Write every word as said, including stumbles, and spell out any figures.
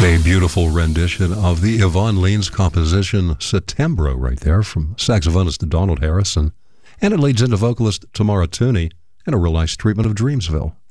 A beautiful rendition of the Yvonne Leans composition Settembro right there from saxophonist Donald Harrison. And it leads into vocalist Tamara Tooney and a real nice treatment of Dreamsville.